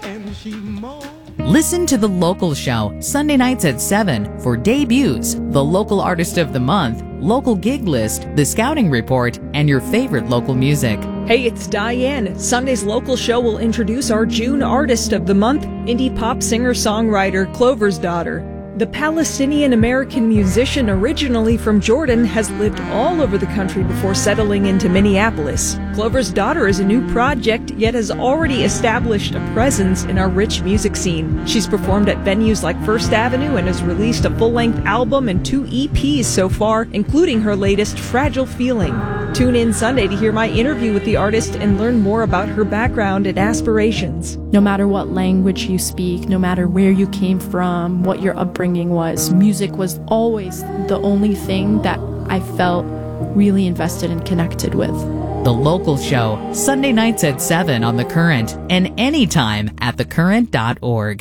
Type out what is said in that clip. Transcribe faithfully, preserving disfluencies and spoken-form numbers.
And she moaned. Listen to The Local Show, Sunday nights at seven for debuts, the local artist of the month, local gig list, the scouting report, and your favorite local music. Hey, it's Diane. Sunday's Local Show will introduce our June Artist of the Month, indie pop singer-songwriter Clover's Daughter. The Palestinian-American musician, originally from Jordan, has lived all over the country before settling into Minneapolis. Clover's Daughter is a new project, yet has already established a presence in our rich music scene. She's performed at venues like First Avenue and has released a full-length album and two E Ps so far, including her latest, Fragile Feeling. Tune in Sunday to hear my interview with the artist and learn more about her background and aspirations. No matter what language you speak, no matter where you came from, what your upbringing was, music was always the only thing that I felt really invested and connected with. The Local Show, Sunday nights at seven on The Current and anytime at the current dot org.